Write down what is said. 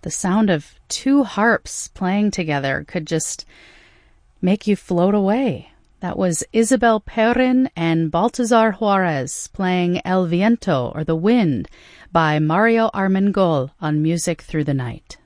The sound of two harps playing together could just make you float away. That was Isabel Perrin and Baltazar Juarez playing El Viento, or The Wind, by Mario Armengol on Music Through the Night.